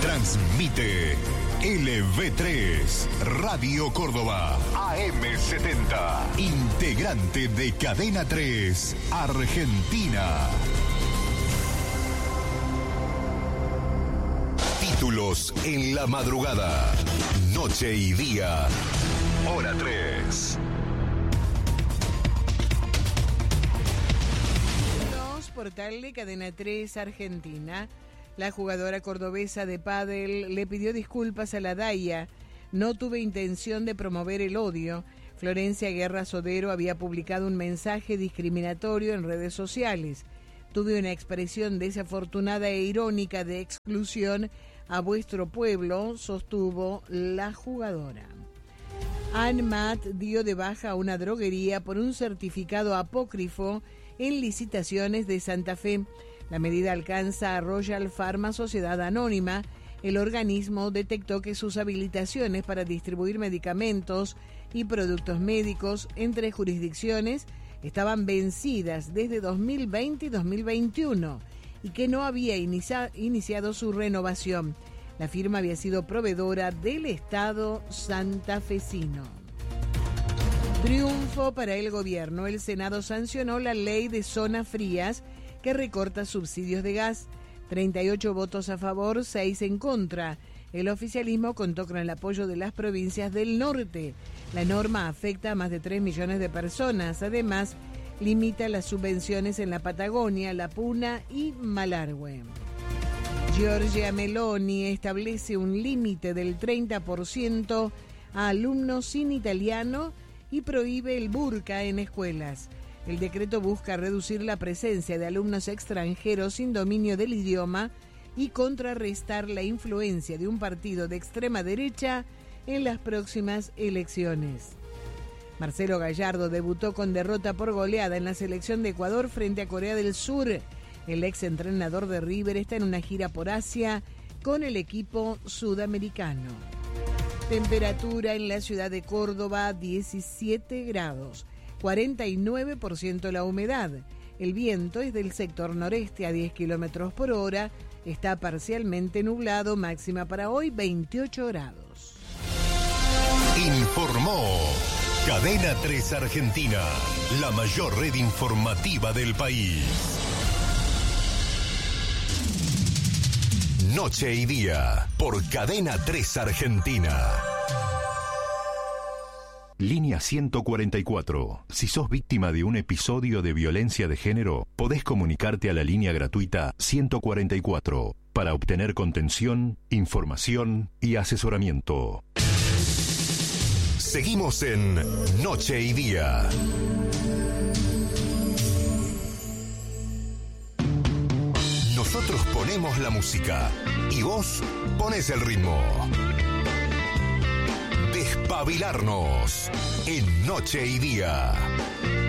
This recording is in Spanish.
Transmite LV3, Radio Córdoba, AM70, integrante de Cadena 3, Argentina. Títulos en la madrugada, noche y día, hora 3. Portal de Cadena 3 Argentina. La jugadora cordobesa de pádel le pidió disculpas a la DAIA. No tuve intención de promover el odio. Florencia Guerra Sodero había publicado un mensaje discriminatorio en redes sociales. Tuve una expresión desafortunada e irónica de exclusión a vuestro pueblo, sostuvo la jugadora. ANMAT dio de baja a una droguería por un certificado apócrifo en licitaciones de Santa Fe. La medida alcanza a Royal Pharma Sociedad Anónima. El organismo detectó que sus habilitaciones para distribuir medicamentos y productos médicos entre jurisdicciones estaban vencidas desde 2020 y 2021 y que no había iniciado su renovación. La firma había sido proveedora del Estado santafesino. Triunfo para el gobierno. El Senado sancionó la ley de zonas frías que recorta subsidios de gas. 38 votos a favor, 6 en contra. El oficialismo contó con el apoyo de las provincias del norte. La norma afecta a más de 3 millones de personas. Además, limita las subvenciones en la Patagonia, La Puna y Malargüe. Giorgia Meloni establece un límite del 30% a alumnos sin italiano y prohíbe el burka en escuelas. El decreto busca reducir la presencia de alumnos extranjeros sin dominio del idioma y contrarrestar la influencia de un partido de extrema derecha en las próximas elecciones. Marcelo Gallardo debutó con derrota por goleada en la selección de Ecuador frente a Corea del Sur. El exentrenador de River está en una gira por Asia con el equipo sudamericano. Temperatura en la ciudad de Córdoba, 17 grados, 49% la humedad. El viento es del sector noreste a 10 kilómetros por hora. Está parcialmente nublado, máxima para hoy 28 grados. Informó Cadena 3 Argentina, la mayor red informativa del país. Noche y día, por Cadena 3 Argentina. Línea 144. Si sos víctima de un episodio de violencia de género, podés comunicarte a la línea gratuita 144 para obtener contención, información y asesoramiento. Seguimos en Noche y Día. Nosotros ponemos la música y vos pones el ritmo. Despabilarnos en Noche y Día.